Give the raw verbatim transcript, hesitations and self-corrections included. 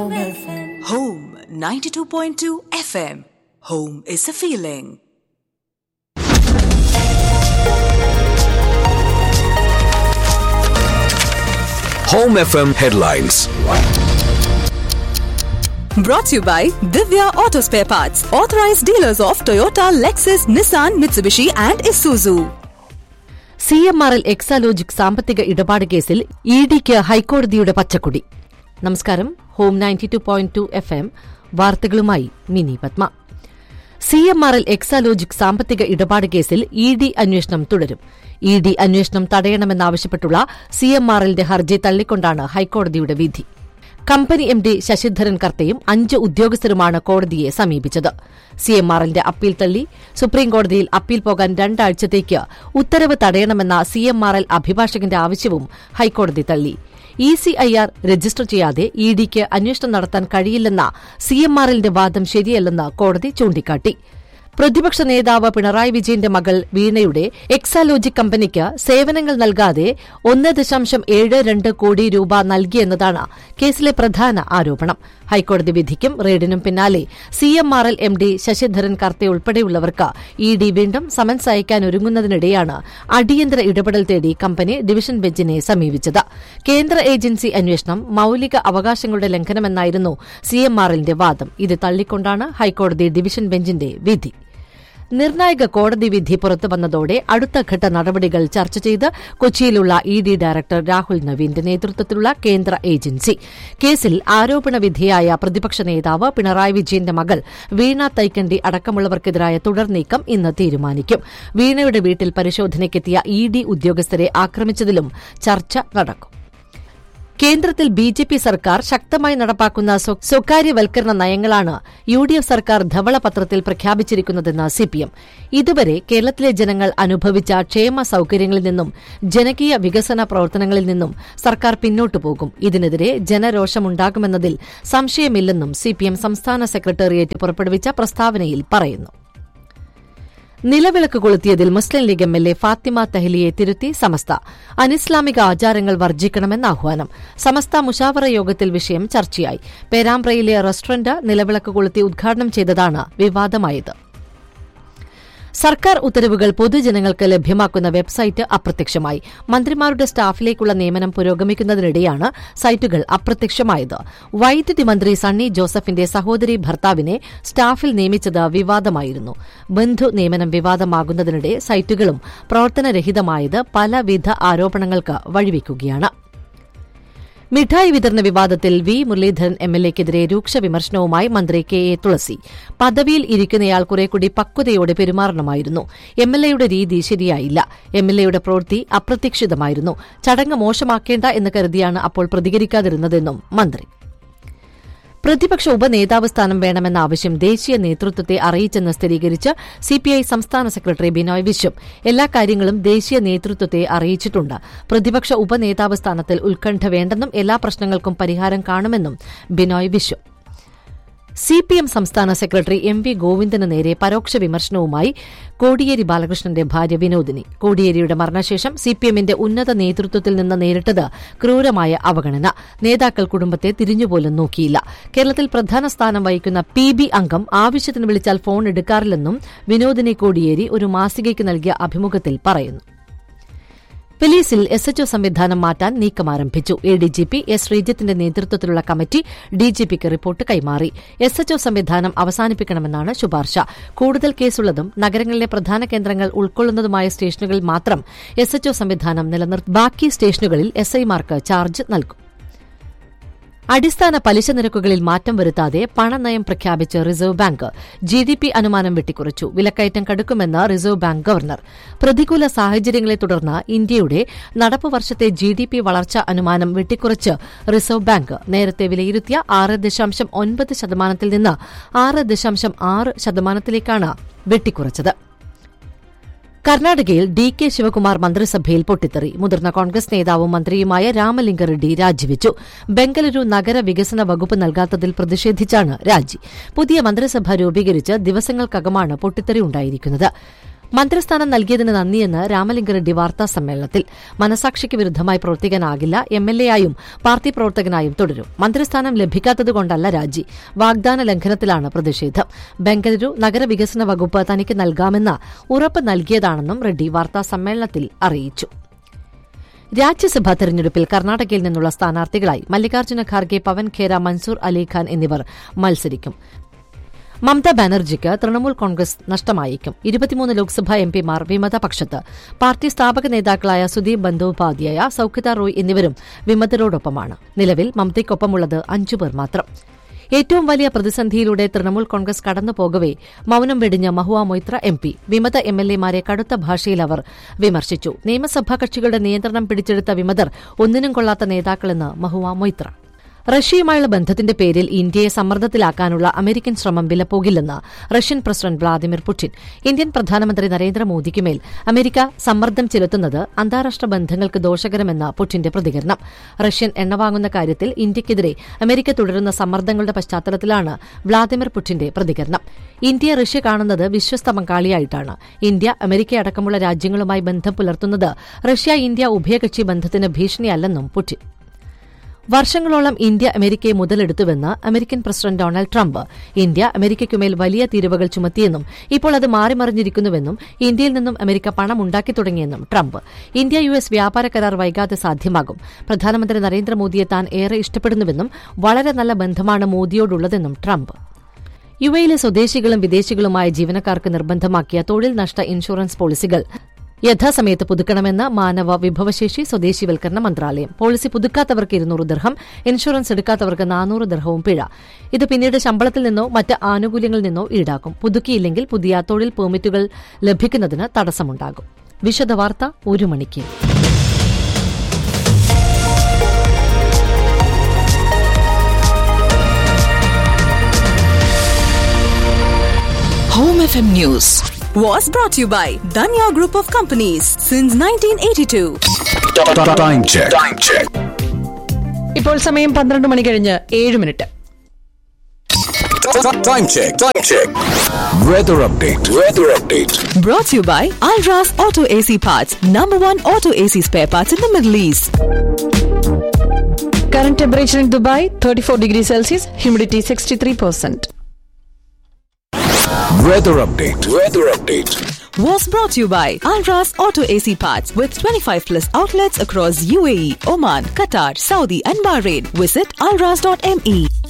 Home F M. Home ninety-two point two F M. Home is a feeling. Home F M headlines. Brought to you by Divya Auto Spare Parts, authorized dealers of Toyota, Lexus, Nissan, Mitsubishi and Isuzu. C M R L Exalogic സാമ്പത്തിക ഇടപാട് കേസിൽ E ഡിക്ക് ഹൈക്കോടതിയുടെ പച്ചക്കൊടി. നമസ്കാരം. Home ninety two point two F M വാർത്തകളുമായി mini Padma. C M R L Exalogic സാമ്പത്തിക ഇടപാട് കേസിൽ ഇ ഡി അന്വേഷണം തുടരും. ഇ ഡി അന്വേഷണം തടയണമെന്നാവശ്യപ്പെട്ടുള്ള സി എം ആർ എല്ലിന്റെ ഹർജി തള്ളിക്കൊണ്ടാണ് ഹൈക്കോടതിയുടെ വിധി. കമ്പനി എം ഡി ശശിധരൻ കർത്തയും അഞ്ച് ഉദ്യോഗസ്ഥരുമാണ് കോടതിയെ സമീപിച്ചത്. സി എം ആർ എല്ലിന്റെ അപ്പീൽ തള്ളി. സുപ്രീംകോടതിയിൽ അപ്പീൽ പോകാൻ രണ്ടാഴ്ചത്തേക്ക് ഉത്തരവ് തടയണമെന്ന സി എം ആർ എൽ അഭിഭാഷകന്റെ ആവശ്യവും ഹൈക്കോടതി തള്ളി. E C I R register ചെയ്യാതെ ഇ ഡിക്ക് അന്വേഷണം നടത്താൻ കഴിയില്ലെന്ന സി എം ആർ എല്ലിന്റെ വാദം ശരിയല്ലെന്ന് കോടതി ചൂണ്ടിക്കാട്ടി. പ്രതിപക്ഷ നേതാവ് പിണറായി വിജയന്റെ മകൾ വീണയുടെ എക്സാലോജിക് കമ്പനിക്ക് സേവനങ്ങൾ നൽകാതെ ഒന്ന് ദശാംശം ഏഴ് രണ്ട് കോടി രൂപ നൽകിയെന്നതാണ് കേസിലെ പ്രധാന ആരോപണം. ഹൈക്കോടതി വിധിക്കും റെയ്ഡിനും പിന്നാലെ C M R L M D Sasidharan കർത്തെ ഉൾപ്പെടെയുള്ളവർക്ക് E D വീണ്ടും സമൻസ് അയക്കാനൊരുങ്ങുന്നതിനിടെയാണ് അടിയന്തര ഇടപെടൽ തേടി കമ്പനി ഡിവിഷൻ ബെഞ്ചിനെ സമീപിച്ചത്. കേന്ദ്ര ഏജൻസി അന്വേഷണം മൌലിക അവകാശങ്ങളുടെ ലംഘനമെന്നായിരുന്നു സി എം ആർ എല്ലിന്റെ വാദം. ഇത് തള്ളിക്കൊണ്ടാണ് ഹൈക്കോടതി ഡിവിഷൻ ബെഞ്ചിന്റെ വിധി. നിർണായക കോടതി വിധി പുറത്തുവന്നതോടെ അടുത്തഘട്ട നടപടികൾ ചർച്ച ചെയ്ത് കൊച്ചിയിലുള്ള ഇ ഡി ഡയറക്ടർ രാഹുൽ നവീന്റെ നേതൃത്വത്തിലുള്ള കേന്ദ്ര ഏജൻസി കേസിൽ ആരോപണ വിധേയായ പ്രതിപക്ഷ നേതാവ് പിണറായി വിജയന്റെ മകൾ വീണ തൈക്കണ്ടി അടക്കമുള്ളവർക്കെതിരായ തുടർ നീക്കം ഇന്ന് തീരുമാനിക്കും. വീണയുടെ വീട്ടിൽ പരിശോധനയ്ക്കെത്തിയ ഇ ഡി ഉദ്യോഗസ്ഥരെ ആക്രമിച്ചതിലും ചർച്ച നടക്കും. കേന്ദ്രത്തിൽ ബി ജെ പി സർക്കാർ ശക്തമായി നടപ്പാക്കുന്ന സ്വകാര്യവൽക്കരണ നയങ്ങളാണ് യു ഡി എഫ് സർക്കാർ ധവളപത്രത്തിൽ പ്രഖ്യാപിച്ചിരിക്കുന്നതെന്ന് സി പി എം. ഇതുവരെ കേരളത്തിലെ ജനങ്ങൾ അനുഭവിച്ച ക്ഷേമ സൌകര്യങ്ങളിൽ നിന്നും ജനകീയ വികസന പ്രവർത്തനങ്ങളിൽ നിന്നും സർക്കാർ പിന്നോട്ടു പോകും. ഇതിനെതിരെ ജനരോഷമുണ്ടാകുമെന്നതിൽ സംശയമില്ലെന്നും സി പി എം സംസ്ഥാന സെക്രട്ടേറിയറ്റ് പുറപ്പെടുവിച്ച പ്രസ്താവനയിൽ പറയുന്നു. നിലവിളക്ക് കൊളുത്തിയതിൽ മുസ്ലിം league M L A Fathima തഹ്ലിയെ തിരുത്തി സമസ്ത. അനിസ്ലാമിക ആചാരങ്ങൾ വർജിക്കണമെന്ന് ആഹ്വാനം. സമസ്ത മുഷാവറ യോഗത്തിൽ വിഷയം ചർച്ചയായി. പേരാമ്പ്രയിലെ റെസ്റ്റോറന്റ് നിലവിളക്ക് കൊളുത്തി ഉദ്ഘാടനം ചെയ്തതാണ് വിവാദമായത്. സർക്കാർ ഉത്തരവുകൾ പൊതുജനങ്ങൾക്ക് ലഭ്യമാക്കുന്ന വെബ്സൈറ്റ് അപ്രത്യക്ഷമായി. മന്ത്രിമാരുടെ സ്റ്റാഫിലേക്കുള്ള നിയമനം പുരോഗമിക്കുന്നതിനിടെയാണ് സൈറ്റുകൾ അപ്രത്യക്ഷമായത്. വൈദ്യുതി മന്ത്രി സണ്ണി ജോസഫിന്റെ സഹോദരി ഭർത്താവിനെ സ്റ്റാഫിൽ നിയമിച്ചത് വിവാദമായിരുന്നു. ബന്ധു നിയമനം വിവാദമാകുന്നതിനിടെ സൈറ്റുകളും പ്രവർത്തനരഹിതമായത് പലവിധ ആരോപണങ്ങൾക്ക് വഴിവെക്കുകയാണ്. മിഠായി വിതരണ വിവാദത്തിൽ വി മുരളീധരൻ എം എൽ എക്കെതിരെ രൂക്ഷ വിമർശനവുമായി മന്ത്രി കെ എ തുളസി. പദവിയിൽ ഇരിക്കുന്നയാൾ കുറേക്കൂടി പക്വതയോടെ പെരുമാറണമായിരുന്നു. എം എൽ എയുടെ രീതി ശരിയായില്ല. എം എൽ എയുടെ പ്രവൃത്തി അപ്രതീക്ഷിതമായിരുന്നു. ചടങ്ങ് മോശമാക്കേണ്ട എന്ന് കരുതിയാണ് അപ്പോൾ പ്രതികരിക്കാതിരുന്നതെന്നും മന്ത്രി. പ്രതിപക്ഷ ഉപനേതാവ് സ്ഥാനം വേണമെന്ന ആവശ്യം ദേശീയ നേതൃത്വത്തെ അറിയിച്ചെന്ന് സ്ഥിരീകരിച്ച് സിപിഐ സംസ്ഥാന സെക്രട്ടറി ബിനോയ് വിശ്വം. എല്ലാ കാര്യങ്ങളും ദേശീയ നേതൃത്വത്തെ അറിയിച്ചിട്ടുണ്ട്. പ്രതിപക്ഷ ഉപനേതാവ് സ്ഥാനത്തിൽ ഉത്കണ്ഠ വേണ്ടെന്നും എല്ലാ പ്രശ്നങ്ങൾക്കും പരിഹാരം കാണുമെന്നും Binoy Viswam. C P M സംസ്ഥാന സെക്രട്ടറി എം വി ഗോവിന്ദന് നേരെ പരോക്ഷ വിമർശനവുമായി കോടിയേരി ബാലകൃഷ്ണന്റെ ഭാര്യ വിനോദിനി. കോടിയേരിയുടെ മരണശേഷം സിപിഎമ്മിന്റെ ഉന്നത നേതൃത്വത്തിൽ നിന്ന് നേരിട്ടത് ക്രൂരമായ അവഗണന. നേതാക്കൾ കുടുംബത്തെ തിരിഞ്ഞുപോലും നോക്കിയില്ല. കേരളത്തിൽ പ്രധാന സ്ഥാനം വഹിക്കുന്ന പി ബി അംഗം ആവശ്യത്തിന് വിളിച്ചാൽ ഫോൺ എടുക്കാറില്ലെന്നും വിനോദിനി കോടിയേരി ഒരു മാസികയ്ക്ക് നൽകിയ അഭിമുഖത്തിൽ പറയുന്നു. പോലീസിൽ എസ് എച്ച് ഒ സംവിധാനം മാറ്റാൻ നീക്കം ആരംഭിച്ചു. A D G P S ശ്രീജിത്തിന്റെ നേതൃത്വത്തിലുള്ള കമ്മിറ്റി ഡിജിപിക്ക് റിപ്പോർട്ട് കൈമാറി. എസ് എച്ച് ഒ സംവിധാനം അവസാനിപ്പിക്കണമെന്നാണ് ശുപാർശ. കൂടുതൽ കേസുള്ളതും നഗരങ്ങളിലെ പ്രധാന കേന്ദ്രങ്ങൾ ഉൾക്കൊള്ളുന്നതുമായ സ്റ്റേഷനുകളിൽ മാത്രം എസ് എച്ച് ഒ സംവിധാനം നിലനിർത്തി ബാക്കി സ്റ്റേഷനുകളിൽ എസ് ഐമാർക്ക് ചാർജ് നൽകും. അടിസ്ഥാന പലിശ നിരക്കുകളിൽ മാറ്റം വരുത്താതെ പണനയം പ്രഖ്യാപിച്ച് reserve bank. G D P അനുമാനം വെട്ടിക്കുറച്ചു. വിലക്കയറ്റം കടുക്കുമെന്ന് റിസർവ് ബാങ്ക് ഗവർണർ. പ്രതികൂല സാഹചര്യങ്ങളെ തുടർന്ന് ഇന്ത്യയുടെ നടപ്പു വർഷത്തെ ജി ഡി പി വളർച്ചാ അനുമാനം വെട്ടിക്കുറച്ച് റിസർവ് ബാങ്ക്. നേരത്തെ വിലയിരുത്തിയ ആറ് ദശാംശം ഒൻപത് ശതമാനത്തിൽ നിന്ന് ആറ് ദശാംശം ആറ് ശതമാനത്തിലേക്കാണ് വെട്ടിക്കുറച്ചത്. കർണാടകയിൽ ഡി കെ ശിവകുമാർ മന്ത്രിസഭയിൽ പൊട്ടിത്തെറി. മുതിർന്ന കോൺഗ്രസ് നേതാവും മന്ത്രിയുമായ രാമലിംഗ റെഡ്ഡി രാജിവെച്ചു. ബംഗളൂരു നഗര വികസന വകുപ്പ് നൽകാത്തതിൽ പ്രതിഷേധിച്ചാണ് രാജി. പുതിയ മന്ത്രിസഭ രൂപീകരിച്ച് ദിവസങ്ങൾക്കകമാണ് പൊട്ടിത്തെറി ഉണ്ടായിരിക്കുന്നത്. മന്ത്രിസ്ഥാനം നൽകിയതിന് നന്ദിയെന്ന് രാമലിംഗറെഡ്ഡി വാർത്താ സമ്മേളനത്തിൽ. മനസാക്ഷിക്ക് വിരുദ്ധമായി പ്രവർത്തിക്കാനാകില്ല. എം എൽ എ ആയും പാർട്ടി പ്രവർത്തകനായും തുടരും. മന്ത്രിസ്ഥാനം ലഭിക്കാത്തതുകൊണ്ടല്ല രാജി. വാഗ്ദാന ലംഘനത്തിലാണ് പ്രതിഷേധം. ബംഗളൂരു നഗരവികസന വകുപ്പ് തനിക്ക് നൽകാമെന്ന് ഉറപ്പ് നൽകിയതാണെന്നും റെഡ്ഡി വാർത്താ സമ്മേളനത്തിൽ അറിയിച്ചു. രാജ്യസഭാ തെരഞ്ഞെടുപ്പിൽ കർണാടകയിൽ നിന്നുള്ള സ്ഥാനാർത്ഥികളായി മല്ലികാർജ്ജുന ഖാർഗെ, പവൻ ഖേര, മൻസൂർ അലിഖാൻ എന്നിവർ മത്സരിക്കും. മമതാ ബാനർജിക്ക് തൃണമൂൽ കോൺഗ്രസ് നഷ്ടമായേക്കും. ഇരുപത്തിമൂന്ന് ലോക്സഭാ എംപിമാർ വിമതപക്ഷത്ത്. പാർട്ടി സ്ഥാപക നേതാക്കളായ സുദീപ് ബന്ദോപാധ്യായ, സൌഖ്യത റോയ് എന്നിവരും വിമതരോടൊപ്പമാണ്. നിലവിൽ മമതയ്ക്കൊപ്പമുള്ളത് അഞ്ചുപേർ മാത്രം. ഏറ്റവും വലിയ പ്രതിസന്ധിയിലൂടെ തൃണമൂൽ കോൺഗ്രസ് കടന്നുപോകവെ മൌനം വെടിഞ്ഞ മഹുവ മൊയ്ത്ര എം പി. വിമത എം എൽ എമാരെ കടുത്ത ഭാഷയിൽ അവർ വിമർശിച്ചു. നിയമസഭാ കക്ഷികളുടെ നിയന്ത്രണം പിടിച്ചെടുത്ത വിമതർ ഒന്നിനും കൊള്ളാത്ത നേതാക്കളെന്ന് മഹുവ മൊയ്ത്ര. റഷ്യയുമായുള്ള ബന്ധത്തിന്റെ പേരിൽ ഇന്ത്യയെ സമ്മർദ്ദത്തിലാക്കാനുള്ള അമേരിക്കൻ ശ്രമം വിലപ്പോകില്ലെന്ന് Russian president Vladimir Putin. Indian പ്രധാനമന്ത്രി നരേന്ദ്രമോദിക്കുമേൽ അമേരിക്ക സമ്മർദ്ദം ചെലുത്തുന്നത് അന്താരാഷ്ട്ര ബന്ധങ്ങൾക്ക് ദോഷകരമെന്ന പുടിന്റെ പ്രതികരണം. റഷ്യൻ എണ്ണ വാങ്ങുന്ന കാര്യത്തിൽ ഇന്ത്യയ്ക്കെതിരെ അമേരിക്ക തുടരുന്ന സമ്മർദ്ദങ്ങളുടെ പശ്ചാത്തലത്തിലാണ് വ്ളാദിമിർ പുടിന്റെ പ്രതികരണം. ഇന്ത്യയെ റഷ്യ കാണുന്നത് വിശ്വസ്ത പങ്കാളിയായിട്ടാണ്. ഇന്ത്യ അമേരിക്കയടക്കമുള്ള രാജ്യങ്ങളുമായി ബന്ധം പുലർത്തുന്നത് റഷ്യ ഇന്ത്യ ഉഭയകക്ഷി ബന്ധത്തിന് ഭീഷണിയല്ലെന്നും പുടിൻ. വർഷങ്ങളോളം ഇന്ത്യ അമേരിക്കയെ മുതലെടുത്തുവെന്ന് American president Donald Trump. India അമേരിക്കയ്ക്കുമേൽ വലിയ തീരുവകൾ ചുമത്തിയെന്നും ഇപ്പോൾ അത് മാറിമറിഞ്ഞിരിക്കുന്നുവെന്നും ഇന്ത്യയിൽ നിന്നും അമേരിക്ക പണം ഉണ്ടാക്കി തുടങ്ങിയെന്നും ട്രംപ്. ഇന്ത്യ യു എസ് വ്യാപാര കരാർ വൈകാതെ സാധ്യമാകും. പ്രധാനമന്ത്രി നരേന്ദ്രമോദിയെ താൻ ഏറെ ഇഷ്ടപ്പെടുന്നുവെന്നും വളരെ നല്ല ബന്ധമാണ് മോദിയോടുള്ളതെന്നും ട്രംപ്. യു എയിലെ സ്വദേശികളും വിദേശികളുമായ ജീവനക്കാർക്ക് നിർബന്ധമാക്കിയ തൊഴിൽ നഷ്ട ഇൻഷുറൻസ് പോളിസികൾ യഥാസമയത്ത് പുതുക്കണമെന്ന് മാനവ വിഭവശേഷി സ്വദേശിവൽക്കരണ മന്ത്രാലയം. പോളിസി പുതുക്കാത്തവർക്ക് ഇരുന്നൂറ് ദിർഹം, ഇൻഷുറൻസ് എടുക്കാത്തവർക്ക് നാനൂറ് ദിർഹവും പിഴ. ഇത് പിന്നീട് ശമ്പളത്തിൽ നിന്നോ മറ്റ് ആനുകൂല്യങ്ങളിൽ നിന്നോ ഈടാക്കും. പുതുക്കിയില്ലെങ്കിൽ പുതിയ തൊഴിൽ പെർമിറ്റുകൾ ലഭിക്കുന്നതിന് തടസ്സമുണ്ടാകും. വിശദവാർത്ത ഒരു മണിക്ക്. Home F M News was brought to you by Danya Group of Companies since nineteen eighty-two. Time check. Time check. ഇപ്പോൾ സമയം പന്ത്രണ്ട് മണി കഴിഞ്ഞ് ഏഴ് minute. Time check. Time check. Weather update. Weather update. Brought to you by Alras Auto A C Parts, number one auto A C spare parts in the Middle East. Current temperature in Dubai thirty-four degrees Celsius, humidity sixty-three percent. Weather update. Weather update. Was brought to you by Alras Auto A C Parts with twenty-five plus outlets across U A E, Oman, Qatar, Saudi and Bahrain. Visit alras dot m e.